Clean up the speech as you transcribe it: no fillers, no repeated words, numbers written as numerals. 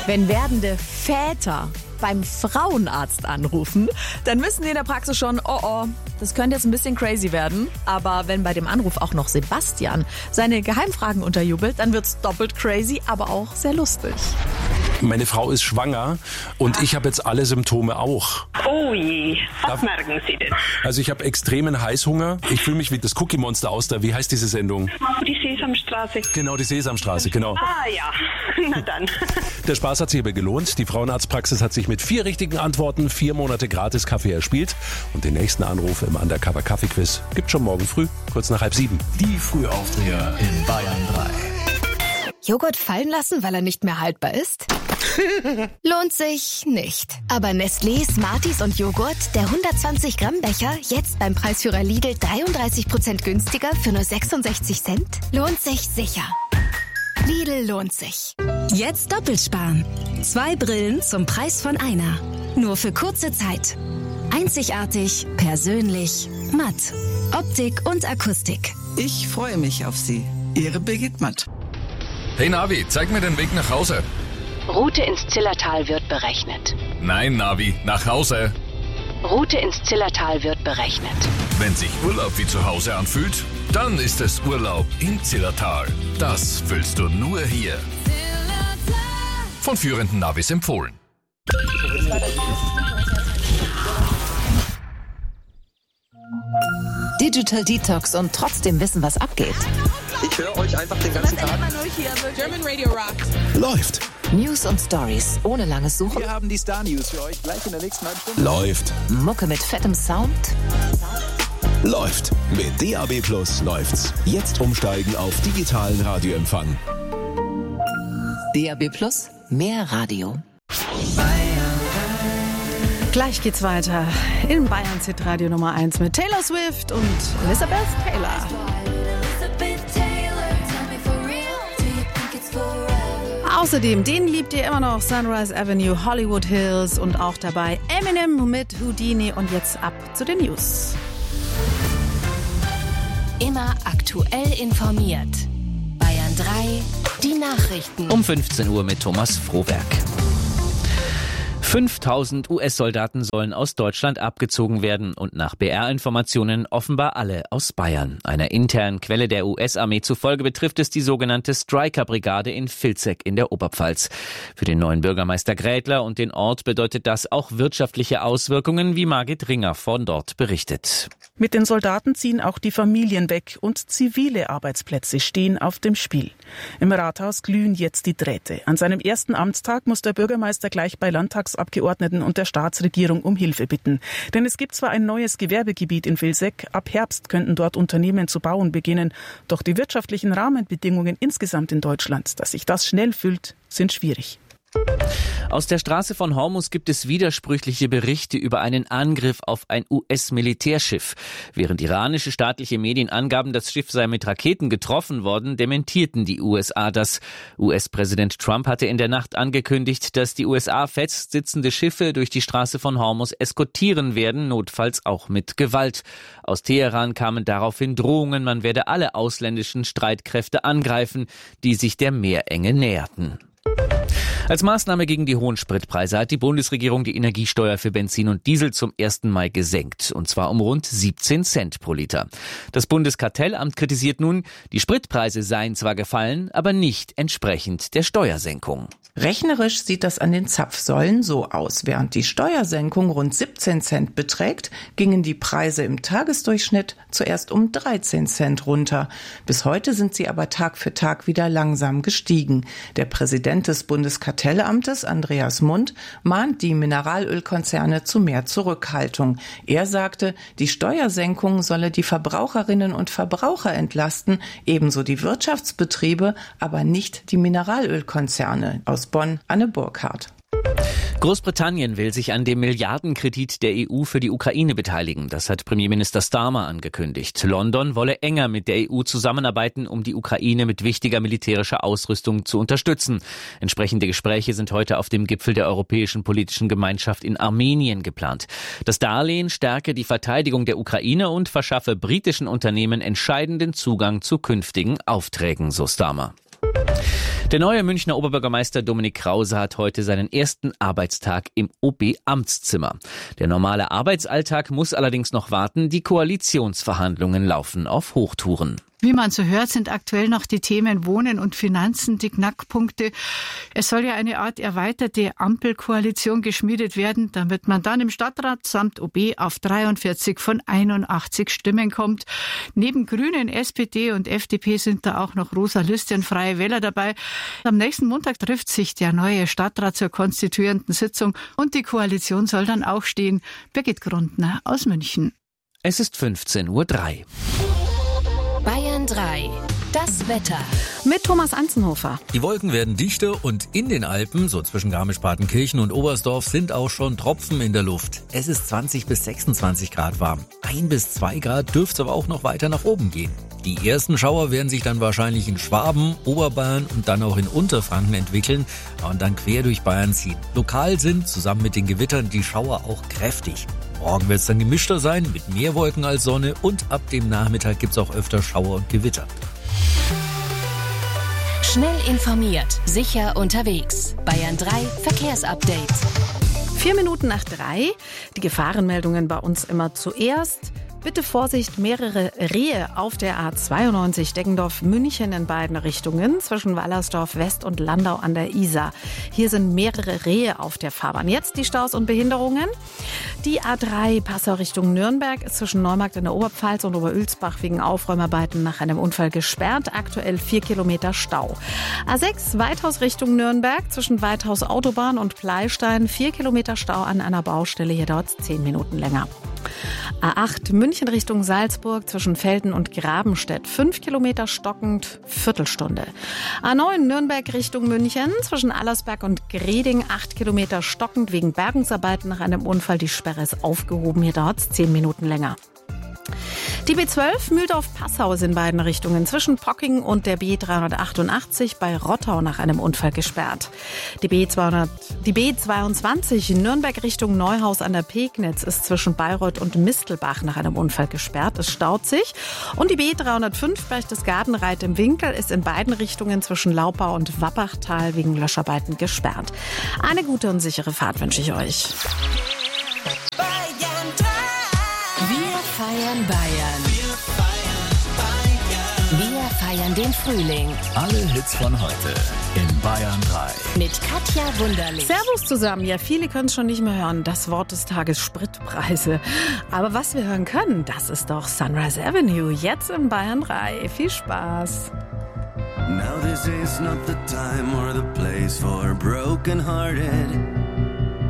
Wenn werdende Väter beim Frauenarzt anrufen, dann wissen die in der Praxis schon, das könnte jetzt ein bisschen crazy werden. Aber wenn bei dem Anruf auch noch Sebastian seine Geheimfragen unterjubelt, dann wird's doppelt crazy, aber auch sehr lustig. Meine Frau ist schwanger und ich habe jetzt alle Symptome auch. Oh je, was merken Sie denn? Also ich habe extremen Heißhunger. Ich fühle mich wie das Cookie Monster aus der, wie heißt diese Sendung? Die Sesamstraße. Genau, die Sesamstraße, genau. Ah ja, na dann. Der Spaß hat sich aber gelohnt. Die Frauenarztpraxis hat sich mit 4 richtigen Antworten 4 Monate gratis Kaffee erspielt. Und den nächsten Anruf im Undercover Kaffee Quiz gibt's schon morgen früh, kurz nach 6:30. Die Frühaufdreher in Bayern 3. Joghurt fallen lassen, weil er nicht mehr haltbar ist? Lohnt sich nicht. Aber Nestlé, Smarties und Joghurt, der 120 Gramm Becher, jetzt beim Preisführer Lidl 33% günstiger für nur 66 Cent? Lohnt sich sicher. Lidl lohnt sich. Jetzt doppelt sparen. 2 Brillen zum Preis von einer. Nur für kurze Zeit. Einzigartig, persönlich, matt. Optik und Akustik. Ich freue mich auf Sie. Ihre Birgit Matt. Hey Navi, zeig mir den Weg nach Hause. Route ins Zillertal wird berechnet. Nein, Navi, nach Hause. Route ins Zillertal wird berechnet. Wenn sich Urlaub wie zu Hause anfühlt, dann ist es Urlaub im Zillertal. Das fühlst du nur hier. Von führenden Navis empfohlen. Digital Detox und trotzdem wissen, was abgeht. Ich höre euch einfach den ganzen Tag. German Radio rocks. Läuft. News und Stories ohne langes Suchen. Wir haben die Star News für euch gleich in der nächsten halben Stunde. Läuft. Mucke mit fettem Sound. Läuft. Mit DAB+ läuft's. Jetzt umsteigen auf digitalen Radioempfang. DAB+, mehr Radio. Gleich geht's weiter in Bayern Hitradio Nummer 1 mit Taylor Swift und Elizabeth Taylor. Außerdem, den liebt ihr immer noch, Sunrise Avenue, Hollywood Hills und auch dabei Eminem mit Houdini. Und jetzt ab zu den News. Immer aktuell informiert. Bayern 3, die Nachrichten. Um 15 Uhr mit Thomas Frohberg. 5000 US-Soldaten sollen aus Deutschland abgezogen werden und nach BR-Informationen offenbar alle aus Bayern. Einer internen Quelle der US-Armee zufolge betrifft es die sogenannte Stryker-Brigade in Vilseck in der Oberpfalz. Für den neuen Bürgermeister Grädler und den Ort bedeutet das auch wirtschaftliche Auswirkungen, wie Margit Ringer von dort berichtet. Mit den Soldaten ziehen auch die Familien weg und zivile Arbeitsplätze stehen auf dem Spiel. Im Rathaus glühen jetzt die Drähte. An seinem ersten Amtstag muss der Bürgermeister gleich bei Landtagsabgeordneten und der Staatsregierung um Hilfe bitten. Denn es gibt zwar ein neues Gewerbegebiet in Vilseck, ab Herbst könnten dort Unternehmen zu bauen beginnen, doch die wirtschaftlichen Rahmenbedingungen insgesamt in Deutschland, dass sich das schnell füllt, sind schwierig. Aus der Straße von Hormuz gibt es widersprüchliche Berichte über einen Angriff auf ein US-Militärschiff. Während iranische staatliche Medien angaben, das Schiff sei mit Raketen getroffen worden, dementierten die USA das. US-Präsident Trump hatte in der Nacht angekündigt, dass die USA festsitzende Schiffe durch die Straße von Hormuz eskortieren werden, notfalls auch mit Gewalt. Aus Teheran kamen daraufhin Drohungen, man werde alle ausländischen Streitkräfte angreifen, die sich der Meerenge näherten. Als Maßnahme gegen die hohen Spritpreise hat die Bundesregierung die Energiesteuer für Benzin und Diesel zum 1. Mai gesenkt, und zwar um rund 17 Cent pro Liter. Das Bundeskartellamt kritisiert nun, die Spritpreise seien zwar gefallen, aber nicht entsprechend der Steuersenkung. Rechnerisch sieht das an den Zapfsäulen so aus. Während die Steuersenkung rund 17 Cent beträgt, gingen die Preise im Tagesdurchschnitt zuerst um 13 Cent runter. Bis heute sind sie aber Tag für Tag wieder langsam gestiegen. Der Präsident des Bundeskartellamtes, Andreas Mund, mahnt die Mineralölkonzerne zu mehr Zurückhaltung. Er sagte, die Steuersenkung solle die Verbraucherinnen und Verbraucher entlasten, ebenso die Wirtschaftsbetriebe, aber nicht die Mineralölkonzerne. Aus Bonn, Anne Burkhardt. Großbritannien will sich an dem Milliardenkredit der EU für die Ukraine beteiligen. Das hat Premierminister Starmer angekündigt. London wolle enger mit der EU zusammenarbeiten, um die Ukraine mit wichtiger militärischer Ausrüstung zu unterstützen. Entsprechende Gespräche sind heute auf dem Gipfel der Europäischen Politischen Gemeinschaft in Armenien geplant. Das Darlehen stärke die Verteidigung der Ukraine und verschaffe britischen Unternehmen entscheidenden Zugang zu künftigen Aufträgen, so Starmer. Der neue Münchner Oberbürgermeister Dominik Krause hat heute seinen ersten Arbeitstag im OB-Amtszimmer. Der normale Arbeitsalltag muss allerdings noch warten. Die Koalitionsverhandlungen laufen auf Hochtouren. Wie man so hört, sind aktuell noch die Themen Wohnen und Finanzen die Knackpunkte. Es soll ja eine Art erweiterte Ampelkoalition geschmiedet werden, damit man dann im Stadtrat samt OB auf 43 von 81 Stimmen kommt. Neben Grünen, SPD und FDP sind da auch noch Rosa Liste und Freie Wähler dabei. Am nächsten Montag trifft sich der neue Stadtrat zur konstituierenden Sitzung und die Koalition soll dann auch stehen. Birgit Grundner aus München. Es ist 15:03 Uhr. Bayern 3. Das Wetter. Mit Thomas Anzenhofer. Die Wolken werden dichter und in den Alpen, so zwischen Garmisch-Partenkirchen und Oberstdorf, sind auch schon Tropfen in der Luft. Es ist 20 bis 26 Grad warm. 1 bis 2 Grad dürfte es aber auch noch weiter nach oben gehen. Die ersten Schauer werden sich dann wahrscheinlich in Schwaben, Oberbayern und dann auch in Unterfranken entwickeln und dann quer durch Bayern ziehen. Lokal sind zusammen mit den Gewittern die Schauer auch kräftig. Morgen wird es dann gemischter sein, mit mehr Wolken als Sonne und ab dem Nachmittag gibt es auch öfter Schauer und Gewitter. Schnell informiert, sicher unterwegs. Bayern 3 Verkehrsupdate. 4 Minuten nach 3. Die Gefahrenmeldungen bei uns immer zuerst. Bitte Vorsicht, mehrere Rehe auf der A92 Deggendorf-München in beiden Richtungen zwischen Wallersdorf West und Landau an der Isar. Hier sind mehrere Rehe auf der Fahrbahn. Jetzt die Staus und Behinderungen. Die A3 Passau Richtung Nürnberg ist zwischen Neumarkt in der Oberpfalz und Oberülsbach wegen Aufräumarbeiten nach einem Unfall gesperrt. Aktuell 4 Kilometer Stau. A6 Weithaus Richtung Nürnberg zwischen Weithaus Autobahn und Pleistein 4 Kilometer Stau an einer Baustelle. Hier dauert es 10 Minuten länger. A8 München Richtung Salzburg zwischen Velden und Grabenstedt 5 Kilometer stockend, Viertelstunde. A9 Nürnberg Richtung München zwischen Allersberg und Greding 8 Kilometer stockend wegen Bergungsarbeiten nach einem Unfall. Die Sperre ist aufgehoben, hier dauert es 10 Minuten länger. Die B12 Mühldorf-Passau ist in beiden Richtungen zwischen Pocking und der B388 bei Rottau nach einem Unfall gesperrt. Die B22 Nürnberg Richtung Neuhaus an der Pegnitz ist zwischen Bayreuth und Mistelbach nach einem Unfall gesperrt. Es staut sich. Und die B305 Berchtesgaden-Reit im Winkel ist in beiden Richtungen zwischen Laubau und Wappachtal wegen Löscharbeiten gesperrt. Eine gute und sichere Fahrt wünsche ich euch. Feiern Bayern. Wir feiern den Frühling. Alle Hits von heute in Bayern 3. Mit Katja Wunderlich. Servus zusammen. Ja, viele können es schon nicht mehr hören. Das Wort des Tages: Spritpreise. Aber was wir hören können, das ist doch Sunrise Avenue. Jetzt in Bayern 3. Viel Spaß. Now this is not the time or the place for broken-hearted.